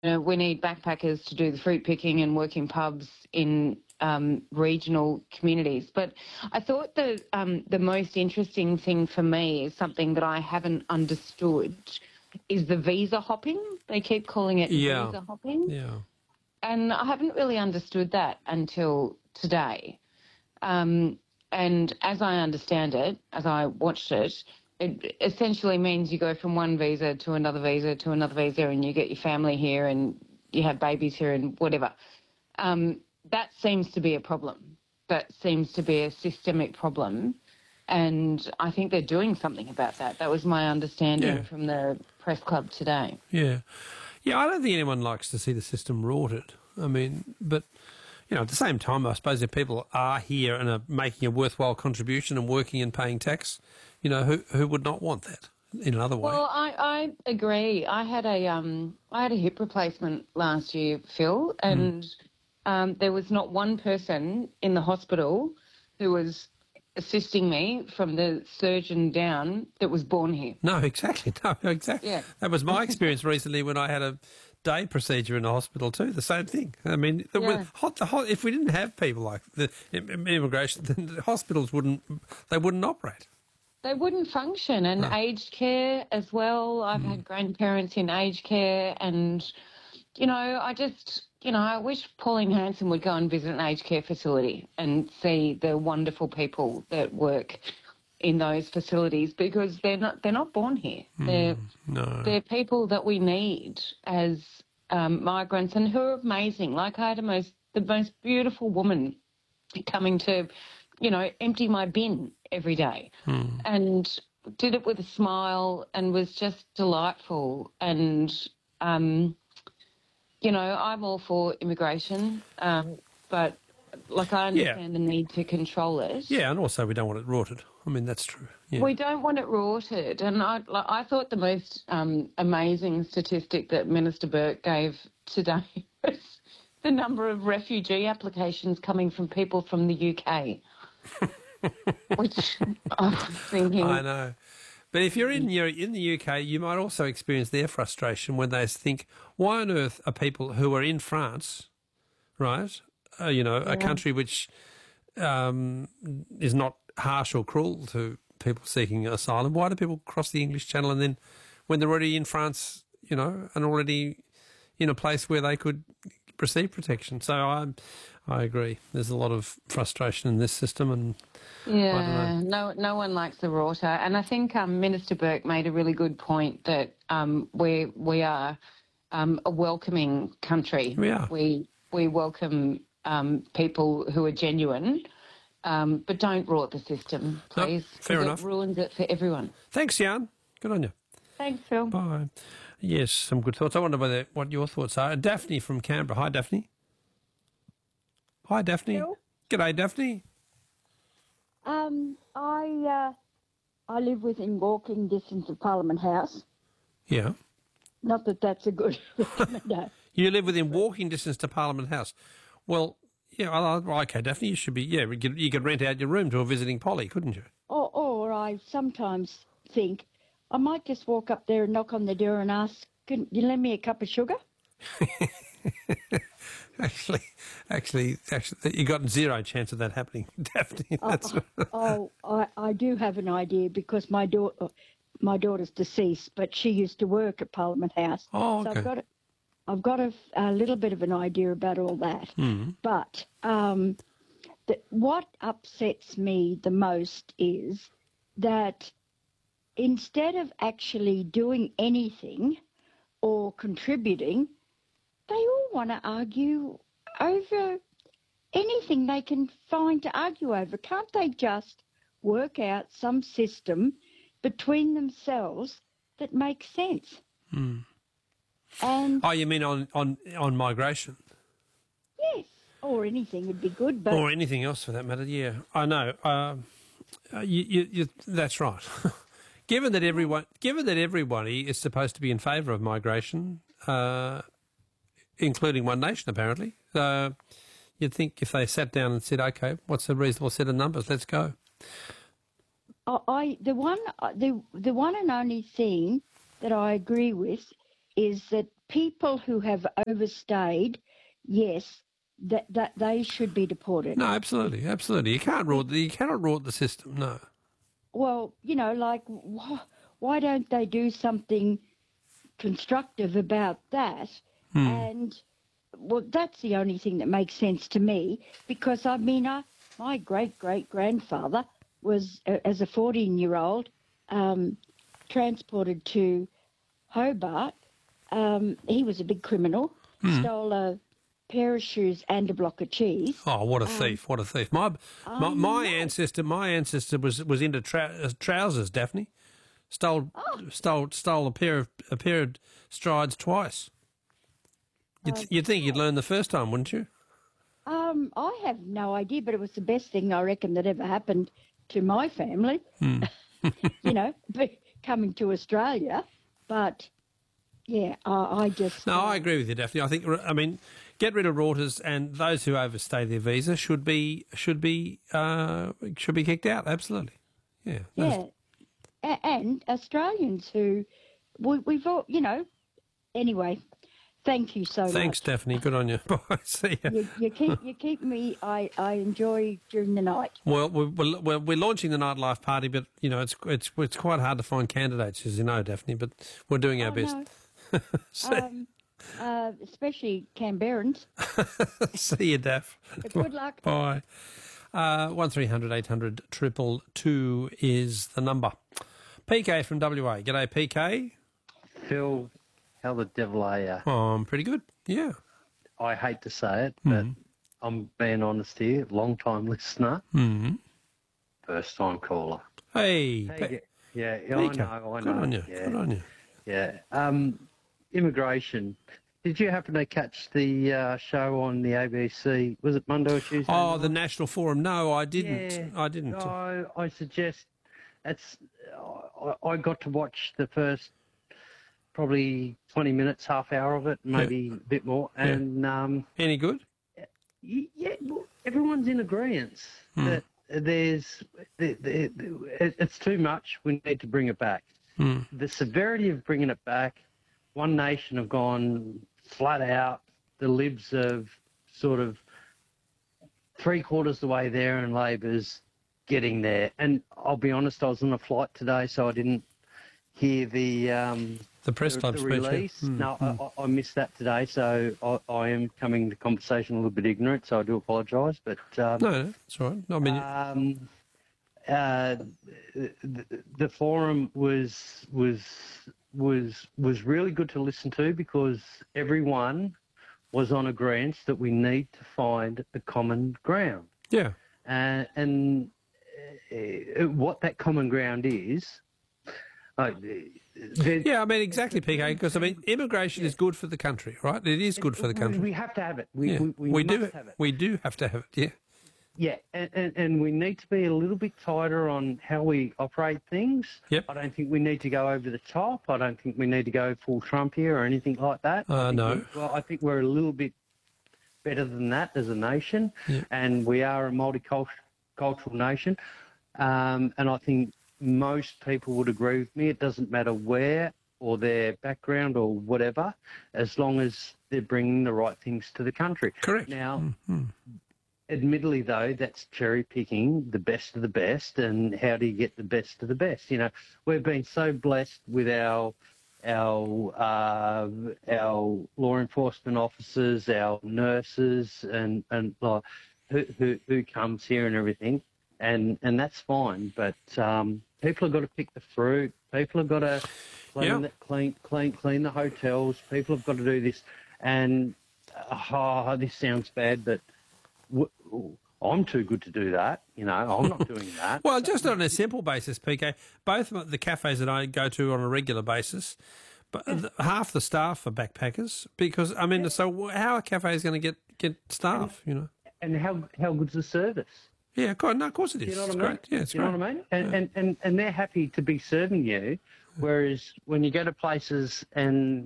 we need backpackers to do the fruit picking and work in pubs in regional communities. But I thought the most interesting thing for me is something that I haven't understood is the visa hopping. They keep calling it visa hopping. Yeah. And I haven't really understood that until today. And as I understand it, as I watched it, it essentially means you go from one visa to another visa to another visa and you get your family here and you have babies here and whatever. That seems to be a problem. That seems to be a systemic problem. And I think they're doing something about that. That was my understanding from the press club today. Yeah. Yeah, I don't think anyone likes to see the system rorted. I mean, but, at the same time, I suppose if people are here and are making a worthwhile contribution and working and paying tax, who would not want that in another way? Well, I agree. I had a hip replacement last year, Phil, and there was not one person in the hospital who was assisting me from the surgeon down that was born here. No, exactly. Yeah. That was my experience recently when I had a day procedure in the hospital too. The same thing. I mean, if we didn't have people like the immigration, then the hospitals wouldn't operate. They wouldn't function. And aged care as well. I've had grandparents in aged care and, I wish Pauline Hanson would go and visit an aged care facility and see the wonderful people that work in those facilities because they're not born here. They're people that we need as migrants and who are amazing. Like I had the most beautiful woman coming to, empty my bin every day and did it with a smile and was just delightful. And, I'm all for immigration, but I understand the need to control it. Yeah, and also we don't want it rorted. I mean, that's true. Yeah. We don't want it rorted. And I thought the most amazing statistic that Minister Burke gave today was the number of refugee applications coming from people from the UK, which I was thinking... I know. But if you're in the UK, you might also experience their frustration when they think, why on earth are people who are in France, right, a country which is not harsh or cruel to people seeking asylum, why do people cross the English Channel and then when they're already in France, and already in a place where they could receive protection? So I agree. There's a lot of frustration in this system and I don't know. No one likes the rorter. And I think Minister Burke made a really good point that we are a welcoming country. We are. We welcome people who are genuine, but don't rort the system, please. No, fair enough. It ruins it for everyone. Thanks, Jan. Good on you. Thanks, Phil. Bye. Yes, some good thoughts. I wonder what your thoughts are. Daphne from Canberra. Hi, Daphne. Hi, Daphne. Phil? G'day, Daphne. I live within walking distance of Parliament House. Yeah. Not that that's a good recommendation. You live within walking distance to Parliament House. Well, okay, Daphne, you should be, you could rent out your room to a visiting Polly, couldn't you? Or I sometimes think I might just walk up there and knock on the door and ask, can you lend me a cup of sugar? Actually, you got zero chance of that happening, Daphne. I do have an idea because my daughter's deceased, but she used to work at Parliament House. Oh, okay. So I've got a little bit of an idea about all that. Mm. But what upsets me the most is that instead of actually doing anything or contributing, they all want to argue over anything they can find to argue over. Can't they just work out some system between themselves that makes sense? Mm. And you mean on migration? Yes, or anything would be good. But or anything else for that matter, yeah. I know. That's right. Given that everybody is supposed to be in favour of migration, including One Nation apparently, you'd think if they sat down and said, okay, what's a reasonable set of numbers, let's go. The one and only thing that I agree with is that people who have overstayed, yes, that they should be deported. No, absolutely, absolutely. You cannot rort the system. No. Well, like, why don't they do something constructive about that? And, well, that's the only thing that makes sense to me, because, I mean, my great-great-grandfather was, as a 14-year-old, transported to Hobart. He was a big criminal, stole a pair of shoes and a block of cheese. Oh, what a thief! What a thief! My ancestor was into trousers. Daphne stole a pair of strides twice. You'd think you'd learn the first time, wouldn't you? I have no idea, but it was the best thing I reckon that ever happened to my family. But coming to Australia, but yeah, I just I agree with you, Daphne. I mean, get rid of rorters, and those who overstay their visa should be kicked out. Absolutely, yeah. And Australians who we've all, Anyway, thank you so much. Thanks, Daphne. Good on you. Bye. See ya. You keep me. I enjoy during the night. Well, we're launching the nightlife party, but it's quite hard to find candidates, as you know, Daphne. But we're doing our best. No. Especially Canberrans. See you, Daph. Good luck. Bye. 1300 800 222 is the number. PK from WA. G'day, PK. Phil, how the devil are you? Oh, I'm pretty good. Yeah. I hate to say it, but I'm being honest here. Long-time listener, first-time caller. Hey. Yeah, I PK. know. Good on you. Yeah, Good on you. yeah. Immigration. Did you happen to catch the show on the ABC? Was it Monday or Tuesday? Oh, night? the National Forum. No, I didn't. Yeah. I didn't. I suggest I got to watch the first probably 20 minutes, half hour of it, maybe a bit more. And Any good? yeah, well, everyone's in agreement that it's too much. We need to bring it back. The severity of bringing it back, One Nation have gone flat out. The Libs have sort of three-quarters the way there, and Labor's getting there. And I'll be honest, I was on a flight today, so I didn't hear the press club speech. release. No, I missed that today, so I am coming to conversation a little bit ignorant, so I do apologise. But No, that's all right. I mean, the forum was really good to listen to, because everyone was on agreement that we need to find a common ground. yeah. And what that common ground is. Yeah, I mean, exactly, PK, because, I mean, immigration is good for the country, right? It is good for the country. We have to have it. We must have it. We do have to have it, yeah. Yeah, and we need to be a little bit tighter on how we operate things. Yep. I don't think we need to go over the top. I don't think we need to go full Trump here or anything like that. No. I think we're a little bit better than that as a nation, Yep. and we are a multicultural nation. And I think most people would agree with me. It doesn't matter where or their background or whatever, as long as they're bringing the right things to the country. Correct. Now, admittedly, though, that's cherry picking the best of the best, and how do you get the best of the best? You know, we've been so blessed with our law enforcement officers, our nurses, and like who comes here and everything, and that's fine. But people have got to pick the fruit. People have got to clean the hotels. People have got to do this, and this sounds bad, but I'm too good to do that. You know, I'm not doing that. Well, just on a simple basis, PK, both the cafes that I go to on a regular basis, but half the staff are backpackers, because, I mean, so how are cafes going to get staff, you know? And how good's the service? Yeah, no, of course it is. You know what It's I mean? great. Yeah, it's you great. know what I mean? And they're happy to be serving you, whereas when you go to places and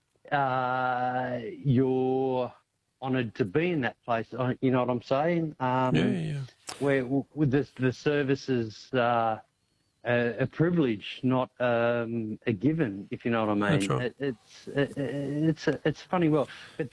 you're honoured to be in that place, you know what I'm saying? Yeah. Where with the services a privilege, not a given, if you know what I mean. That's right. It's a funny world. But